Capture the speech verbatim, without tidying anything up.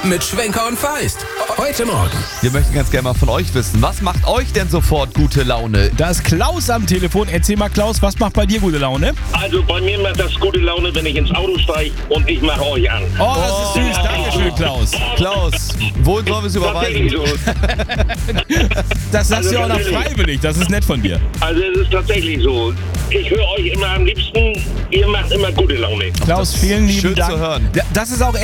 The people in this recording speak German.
mit Schwenker und Feist. Heute Morgen. Wir möchten ganz gerne mal von euch wissen, was macht euch denn sofort gute Laune? Da ist Klaus am Telefon. Erzähl mal, Klaus, was macht bei dir gute Laune? Also bei mir macht das gute Laune, wenn ich ins Auto steige und ich mache euch an. Oh, das ist süß. Dankeschön, Klaus. Klaus, wohin sollen wir es überweisen? Tatsächlich so. Das sagst Also du ja auch noch natürlich. freiwillig. Das ist nett von dir. Also es ist tatsächlich so. Ich höre euch immer am liebsten, ihr macht immer gute Laune. Klaus, vielen lieben schön Dank. zu hören. Ja, das ist auch